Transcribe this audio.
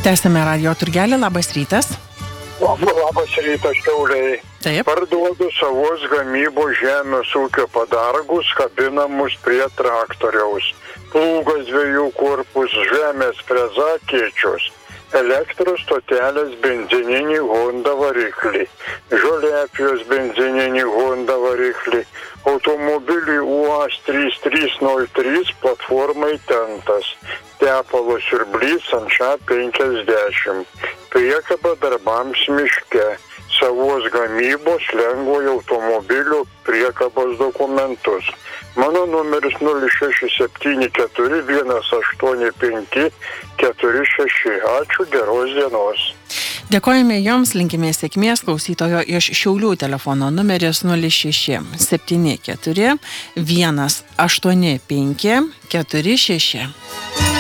Tęsime radio turgelį, labas rytas. Labas rytas, Šiauliai. Taip. Parduodu savos gamybos žemės ūkio padargus, kabinamus prie traktoriaus. Plūgas 2 korpus, žemės freza, kėčius. Elektros stotelės benzininį Honda variklį. Žoliapjos benzininį Honda variklį. Automobilį UAZ 3303 platformai tentas. Tepalo siurblys Anča 50. Priekaba darbams miške. Savos gamybos lengvojo automobilio priekabos dokumentus. Mano numeris 0674 185 46. Ačiū, geros dienos. Dėkojame Jums, linkime sėkmės. Klausytojo iš Šiaulių telefono numeris 0674 185 46.